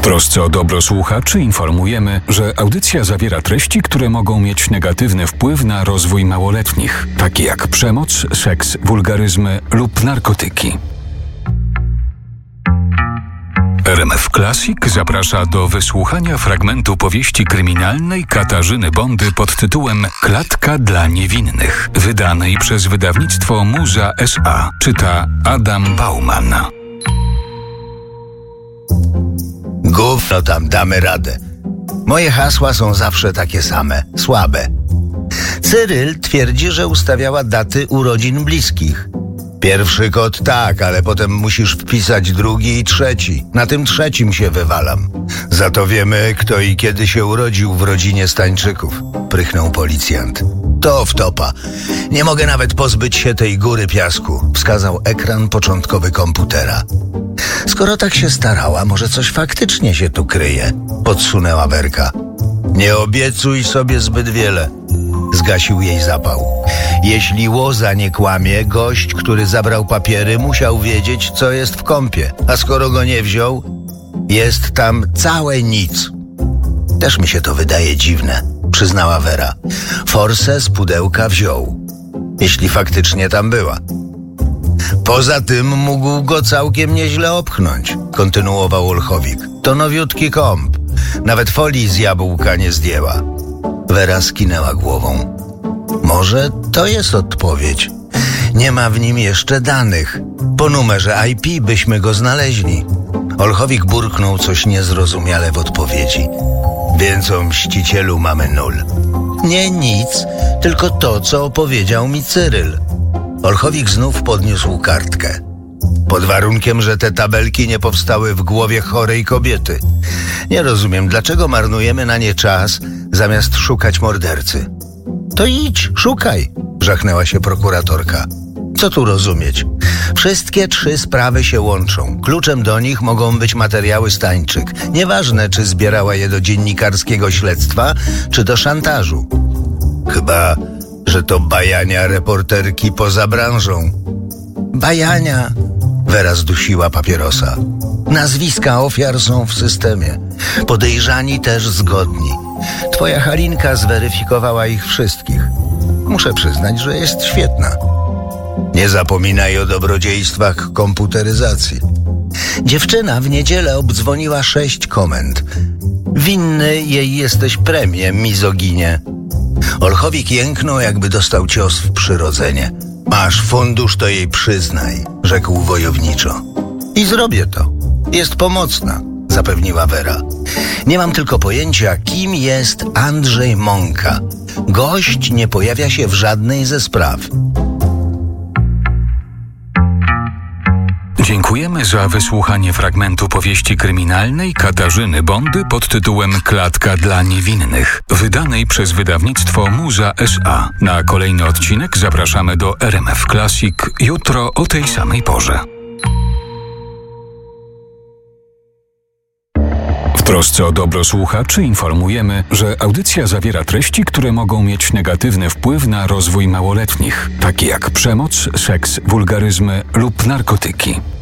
trosce o dobro słuchaczy informujemy, że audycja zawiera treści, które mogą mieć negatywny wpływ na rozwój małoletnich, takie jak przemoc, seks, wulgaryzmy lub narkotyki. RMF Classic zaprasza do wysłuchania fragmentu powieści kryminalnej Katarzyny Bondy pod tytułem Klatka dla niewinnych, wydanej przez wydawnictwo Muza S.A. Czyta Adam Bauman. Gówno tam, damy radę. Moje hasła są zawsze takie same, słabe. Cyryl twierdzi, że ustawiała daty urodzin bliskich. Pierwszy kod tak, ale potem musisz wpisać drugi i trzeci. Na tym trzecim się wywalam. Za to wiemy, kto i kiedy się urodził w rodzinie Stańczyków, prychnął policjant. To wtopa. Nie mogę nawet pozbyć się tej góry piasku, wskazał ekran początkowy komputera. Skoro tak się starała, może coś faktycznie się tu kryje, podsunęła Werka. Nie obiecuj sobie zbyt wiele, zgasił jej zapał. Jeśli Łoza nie kłamie, gość, który zabrał papiery, musiał wiedzieć, co jest w kompie, a skoro go nie wziął, jest tam całe nic. Też mi się to wydaje dziwne, przyznała Wera. Forsę z pudełka wziął, jeśli faktycznie tam była. Poza tym mógł go całkiem nieźle opchnąć, kontynuował Olchowik. To nowiutki komp. Nawet folii z jabłka nie zdjęła. Wera skinęła głową. Może to jest odpowiedź. Nie ma w nim jeszcze danych. Po numerze IP byśmy go znaleźli. Olchowik burknął coś niezrozumiale w odpowiedzi. Więc o mścicielu mamy 0. Nie nic, tylko to, co opowiedział mi Cyryl. Olchowik znów podniósł kartkę. Pod warunkiem, że te tabelki nie powstały w głowie chorej kobiety. Nie rozumiem, dlaczego marnujemy na nie czas, zamiast szukać mordercy. To idź, szukaj, żachnęła się prokuratorka. Co tu rozumieć? Wszystkie 3 sprawy się łączą. Kluczem do nich mogą być materiały Stańczyk. Nieważne, czy zbierała je do dziennikarskiego śledztwa, czy do szantażu. Chyba, że to bajania reporterki poza branżą. Bajania. Wera zdusiła papierosa. Nazwiska ofiar są w systemie. Podejrzani też zgodni. Twoja Halinka zweryfikowała ich wszystkich. Muszę przyznać, że jest świetna. Nie zapominaj o dobrodziejstwach komputeryzacji. Dziewczyna w niedzielę obdzwoniła 6 komend. Winny jej jesteś premię, mizoginie. Olchowik jęknął, jakby dostał cios w przyrodzenie. Masz fundusz, to jej przyznaj, rzekł wojowniczo. I zrobię to. Jest pomocna, zapewniła Wera. Nie mam tylko pojęcia, kim jest Andrzej Mąka. Gość nie pojawia się w żadnej ze spraw. Dziękujemy za wysłuchanie fragmentu powieści kryminalnej Katarzyny Bondy pod tytułem Klatka dla niewinnych, wydanej przez wydawnictwo Muza S.A. Na kolejny odcinek zapraszamy do RMF Classic jutro o tej samej porze. W trosce o dobro słuchaczy informujemy, że audycja zawiera treści, które mogą mieć negatywny wpływ na rozwój małoletnich, takie jak przemoc, seks, wulgaryzmy lub narkotyki.